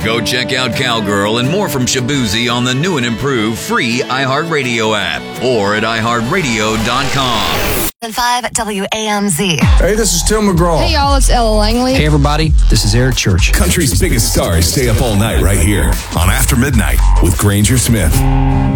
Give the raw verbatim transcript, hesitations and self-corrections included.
Go check out Cowgirl and more from Shabuzi on the new and improved free iHeartRadio app or at i heart radio dot com. five W A M Z. Hey, this is Tim McGraw. Hey, y'all, it's Ella Langley. Hey, everybody, this is Eric Church. Country's biggest stars stay up all night right here on After Midnight with Granger Smith.